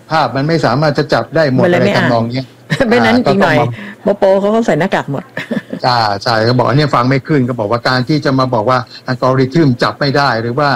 ภาพมันไม่สามารถจะจับได้หมดอะไรทำนองนี้ไม่นั้นอีกหน่อยโปเขาใส่หน้ากากหมดใช่เขาบอกเนี่ยฟังไม่ขึ้นก็บอกว่าการที่จะมาบอกว่าอัลกอริทึมจับไม่ได้หรือว่า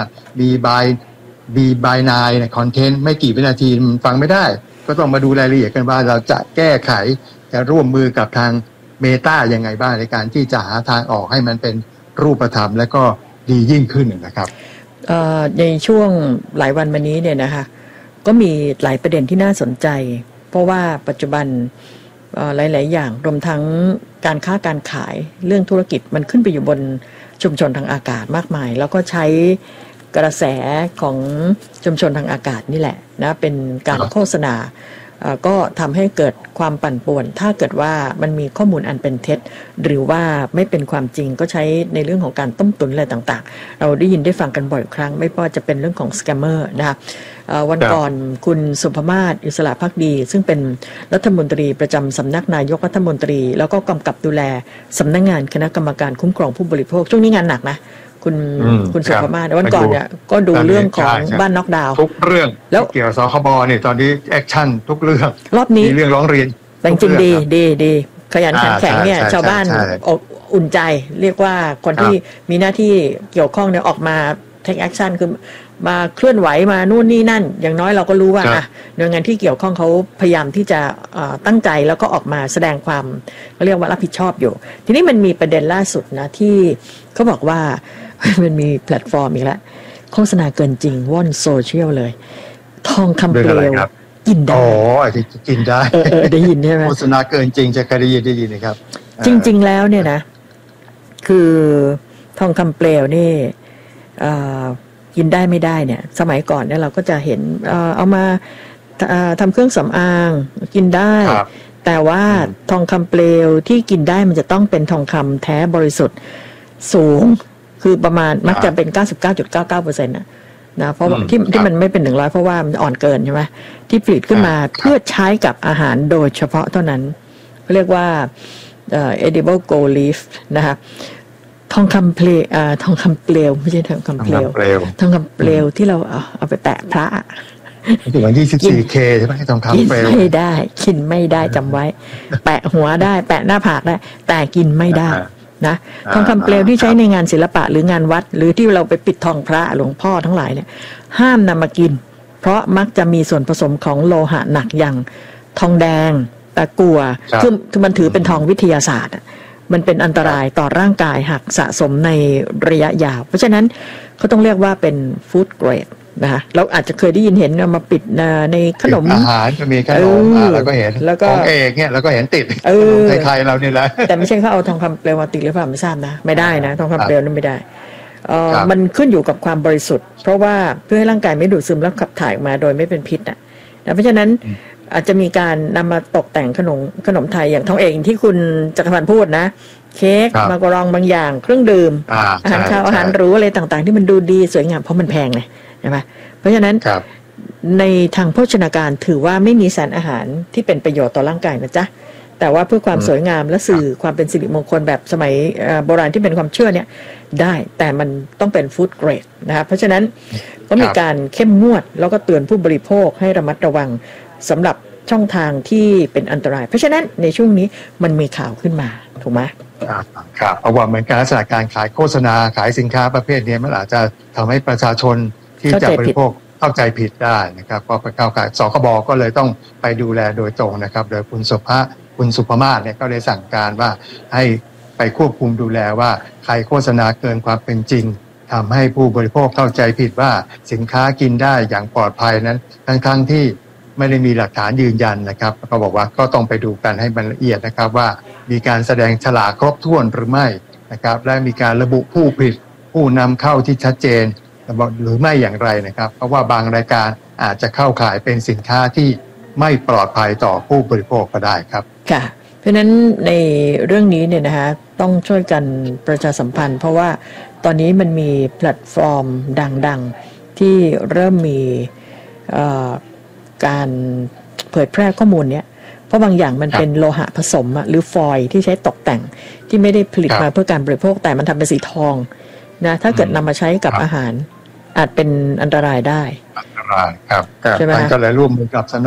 B by 9เนี่ยคอนเทนต์ไม่กี่วินาทีมันฟังไม่ได้ก็ต้องมาดูรายละเอียดกันว่าเราจะแก้ไขจะร่วมมือกับทางเมตายังไงบ้างในการที่จะหาทางออกให้มันเป็นรูปธรรมและก็ดียิ่งขึ้นนะครับในช่วงหลายวันมานี้เนี่ยนะคะก็มีหลายประเด็นที่น่าสนใจเพราะว่าปัจจุบันหลายๆอย่างรวมทั้งการค้าการขายเรื่องธุรกิจมันขึ้นไปอยู่บนชุมชนทางอากาศมากมายแล้วก็ใช้กระแสของชุมชนทางอากาศนี่แหละนะเป็นการโฆษณาก็ทำให้เกิดความปั่นป่วนถ้าเกิดว่ามันมีข้อมูลอันเป็นเท็จหรือว่าไม่เป็นความจริงก็ใช้ในเรื่องของการต้มตุ๋นอะไรต่างๆเราได้ยินได้ฟังกันบ่อยครั้งไม่ว่าจะเป็นเรื่องของสแกมเมอร์นะคะวันก่อนคุณสุภมาศอิสระภักดีซึ่งเป็นรัฐมนตรีประจำสำนักนายกรัฐมนตรีแล้วก็กำกับดูแลสำนักงานคณะกรรมการคุ้มครองผู้บริโภคช่วงนี้งานหนักนะคุณสุภมาศวันก่อนเนี่ยก็ดูเรื่องของบ้านน็อกดาวน์ทุกเรื่องแล้วเกี่ยวกับสคบเนี่ยตอนนี้แอคชั่นทุกเรื่องรอบนี้มีเรื่องร้องเรียนแต่จริงดีขยันขันแข็งเนี่ยชาวบ้านอุ่นใจเรียกว่าคนที่มีหน้าที่เกี่ยวข้องเนี่ยออกมา take action คือมาเคลื่อนไหวมานู่นนี่นั่นอย่างน้อยเราก็รู้ว่าหน่วยงานที่เกี่ยวข้องเขาพยายามที่จะตั้งใจแล้วก็ออกมาแสดงความเรียกว่ารับผิดชอบอยู่ทีนี้มันมีประเด็นล่าสุดนะที่เขาบอกว่ามันมีแพลตฟอร์มอีกแล้วโฆษณาเกินจริงว่อนโซเชียลเลยทองคำเปลวกินได้อ๋อกินได้ได้ยินใช่ไหมโฆษณาเกินจริงจะเคยได้ยินนะครับจริงๆแล้วเนี่ยนะคือทองคำเปลวนี่กินได้ไม่ได้เนี่ยสมัยก่อนเนี่ยเราก็จะเห็นเอามาทำเครื่องสำอางกินได้แต่ว่าทองคำเปลวที่กินได้มันจะต้องเป็นทองคำแท้บริสุทธิ์สูงคือประมาณมักจะเป็น 99.99% นะเพราะที่มันไม่เป็น100เพราะว่ามันอ่อนเกินใช่ไหมที่ผลิตขึ้นมาเพื่อใช้กับอาหารโดยเฉพาะเท่านั้นเรียกว่าedible gold leaf นะคะทองคำเปลวไม่ใช่ทองคำเปลวทองคำเปลวที่เราเอาไปแปะพระถึงวันที่ 14K ใช่ไหมทองคำเปลวกินไม่ได้จำไว้แปะหัวได้แปะหน้าผากได้แต่กินไม่ได้นะทองคำเปลวที่ใช้ในงานศิลปะหรืองานวัดหรือที่เราไปปิดทองพระหลวงพ่อทั้งหลายเนี่ยห้ามนำมากินเพราะมักจะมีส่วนผสมของโลหะหนักอย่างทองแดงตะกั่วคือมันถือเป็นทองวิทยาศาสตร์มันเป็นอันตรายต่อร่างกายหากสะสมในระยะยาวเพราะฉะนั้นเขาต้องเรียกว่าเป็นฟู้ดเกรดนะคะเราอาจจะเคยได้ยินเห็นมาปิดในขนมอาหารจะมีขนมแล้วก็เห็นของเอกเนี่ยแล้วก็เห็นติดไทยเราเนี่ยแหละแต่ไม่ใช่เขาเอาทองคำเปลวมาติดหรือเปล่าไม่ทราบนะไม่ได้นะทองคำเปลวนั่นไม่ได้มันขึ้นอยู่กับความบริสุทธิ์เพราะว่าเพื่อให้ร่างกายไม่ดูดซึมแล้วขับถ่ายออกมาโดยไม่เป็นพิษนะเพราะฉะนั้นอาจจะมีการนำมาตกแต่งขนมไทยอย่างทองเอกที่คุณจักรพันธ์พูดนะเค้กมากรองบางอย่างเครื่องดื่มอาหารข้าวอาหารหรูอะไรต่างๆที่มันดูดีสวยงามเพราะมันแพงเลยใช่ไหมเพราะฉะนั้นในทางโภชนาการถือว่าไม่มีสารอาหารที่เป็นประโยชน์ต่อร่างกายนะจ๊ะแต่ว่าเพื่อความสวยงามและสื่อความเป็นสิริมงคลแบบสมัยโบราณที่เป็นความเชื่อเนี่ยได้แต่มันต้องเป็นฟู้ดเกรดนะครับเพราะฉะนั้นก็มีการเข้มงวดแล้วก็เตือนผู้บริโภคให้ระมัดระวังสำหรับช่องทางที่เป็นอันตรายเพราะฉะนั้นในช่วงนี้มันมีข่าวขึ้นมาถูกไหมครับเพราะว่าเหมือนการลักษณะการขายโฆษณาขายสินค้าประเภทนี้มันอาจจะทำให้ประชาชนที่จะบริโภคเข้าใจผิดได้นะครับเพราะเข้าข่ายสคบก็เลยต้องไปดูแลโดยตรงนะครับโดยคุณสุภมาศเนี่ยก็เลยสั่งการว่าให้ไปควบคุมดูแลว่าใครโฆษณาเกินความเป็นจริงทำให้ผู้บริโภคเข้าใจผิดว่าสินค้ากินได้อย่างปลอดภัยนั้นทั้งที่ไม่ได้มีหลักฐานยืนยันนะครับก็บอกว่าก็ต้องไปดูกันให้มันละเอียดนะครับว่ามีการแสดงฉลากครบถ้วนหรือไม่นะครับและมีการระบุผู้ผลิตผู้นำเข้าที่ชัดเจนหรือไม่อย่างไรนะครับเพราะว่าบางรายการอาจจะเข้าข่ายเป็นสินค้าที่ไม่ปลอดภัยต่อผู้บริโภคก็ได้ครับค่ะเพราะฉะนั้นในเรื่องนี้เนี่ยนะคะต้องช่วยกันประชาสัมพันธ์เพราะว่าตอนนี้มันมีแพลตฟอร์มดังๆที่เริ่มมีการเผยแพร่ข้อมูลเนี้ยเพราะบางอย่างมันเป็นโลหะผสมหรือฟอยล์ที่ใช้ตกแต่งที่ไม่ได้ผลิตมาเพื่อการบริโภคแต่มันทำเป็นสีทองนะถ้าเกิดนำมาใช้กับอาหารอาจเป็นอันตรายได้อันตรายครับใช่ไหมก็เลยร่วมมือกับ